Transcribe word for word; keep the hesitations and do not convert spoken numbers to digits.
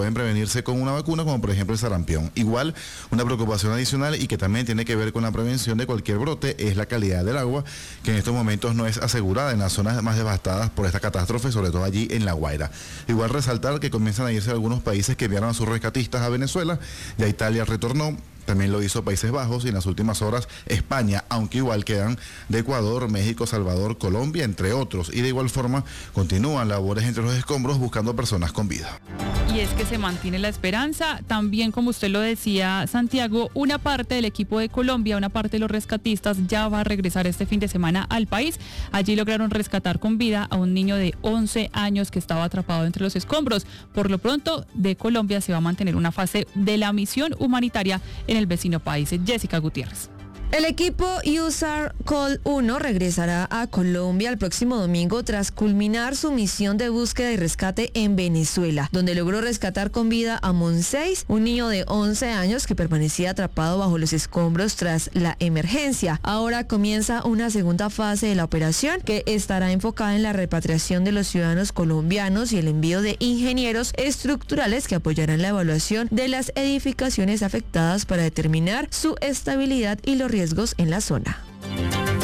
pueden prevenirse con una vacuna, como por ejemplo el sarampión. Igual, una preocupación adicional y que también tiene que ver con la prevención de cualquier brote es la calidad del agua, que en estos momentos no es asegurada en las zonas más devastadas por esta catástrofe, sobre todo allí en La Guaira. Igual resaltar que comienzan a irse algunos países que enviaron a sus rescatistas a Venezuela, ya Italia retornó. También lo hizo Países Bajos y en las últimas horas España, aunque igual quedan de Ecuador, México, Salvador, Colombia, entre otros. Y de igual forma continúan labores entre los escombros buscando personas con vida. Y es que se mantiene la esperanza. También, como usted lo decía, Santiago, una parte del equipo de Colombia, una parte de los rescatistas ya va a regresar este fin de semana al país. Allí lograron rescatar con vida a un niño de once años que estaba atrapado entre los escombros. Por lo pronto, de Colombia se va a mantener una fase de la misión humanitaria en el vecino país. Jessica Gutiérrez. El equipo U S A R Call uno regresará a Colombia el próximo domingo tras culminar su misión de búsqueda y rescate en Venezuela, donde logró rescatar con vida a Monseis, un niño de once años que permanecía atrapado bajo los escombros tras la emergencia. Ahora comienza una segunda fase de la operación que estará enfocada en la repatriación de los ciudadanos colombianos y el envío de ingenieros estructurales que apoyarán la evaluación de las edificaciones afectadas para determinar su estabilidad y los riesgos en la zona.